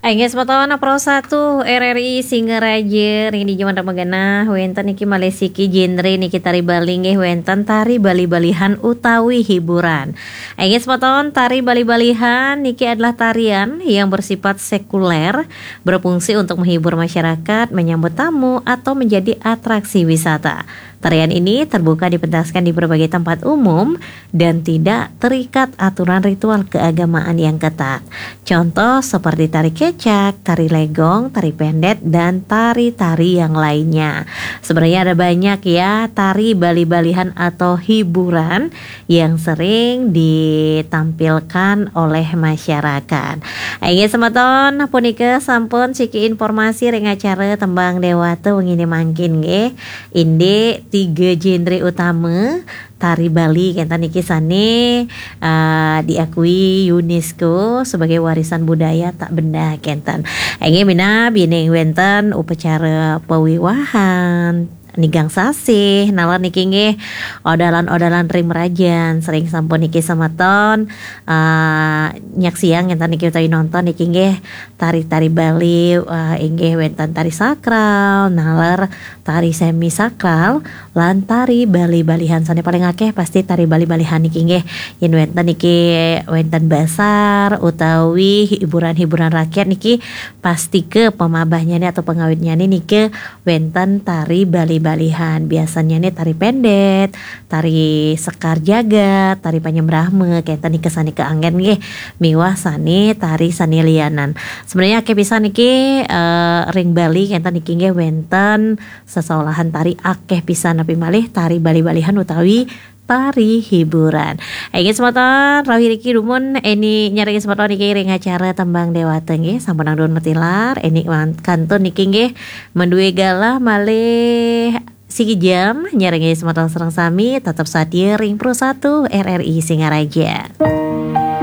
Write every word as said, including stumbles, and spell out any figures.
Engge sepotona Pro satu R R I Singaraja ring di Jaman Ramagana wenten iki Malesiki genre niki tari Bali nggih wenten tari Bali-balihan utawi hiburan. Engge sepoton tari Bali-balihan niki adalah tarian yang bersifat sekuler, berfungsi untuk menghibur masyarakat, menyambut tamu atau menjadi atraksi wisata. Tarian ini terbuka dipentaskan di berbagai tempat umum dan tidak terikat aturan ritual keagamaan yang ketat. Contoh seperti tari kecak, tari legong, tari pendet, dan tari-tari yang lainnya. Sebenarnya ada banyak ya tari Bali-balihan atau hiburan yang sering ditampilkan oleh masyarakat. Ayo semeton punika sampun siki informasi ring acara tembang dewata wengine mangkin nggih. Inde tiga genre utama tari Bali kenten iki sane uh, diakui UNESCO sebagai warisan budaya tak benda kenten. Engge mina bini wenten upacara pewiwahan nigang sasih nalar niki nggih odalan-odalan ring merajan sering sampun niki semeton uh, nyak siang enten niki utawi nonton niki nggih tari-tari Bali uh, inggih wenten tari sakral nalar tari semi sakral lan tari Bali-balihan sane paling akeh pasti tari Bali-balihan niki nggih yen wenten niki wenten basar utawi hiburan-hiburan rakyat niki pasti ke pemabahnya nih atau pengawitnya nih niki wenten tari Bali Balihan biasanya nih tari pendet, tari sekar jagat, tari panyembrahme, kayak tadi kesani ke anggen nggih, miwah sani tari sani lianan. Sebenarnya kayak bisa niki uh, ring Bali kayak tadi nggih wenten seseolahan tari akeh pisan tapi malih tari Bali-balihan utawi tari hiburan. Ingin semoton rawi iki rumun eni nyari semoton iki ring acara tembang dewata nggih sampun angdun metilar eni kantun niki nggih menduwe galah malih siki jam nyari semoton serang sami tetap sadia ring Pro satu R R I Singaraja.